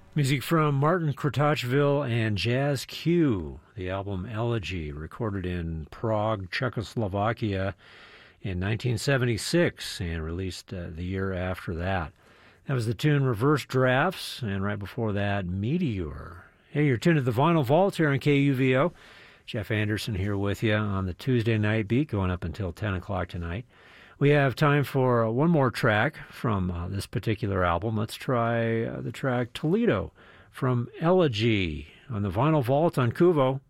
Music from Martin Kratochvil and Jazz Q, the album Elegy, recorded in Prague, Czechoslovakia in 1976 and released the year after that. That was the tune Reverse Drafts, and right before that, Meteor. Hey, you're tuned to the Vinyl Vault here on KUVO. Jeff Anderson here with you on the Tuesday night beat, going up until 10 o'clock tonight. We have time for one more track from this particular album. Let's try the track Toledo from Elegy on the Vinyl Vault on KUVO.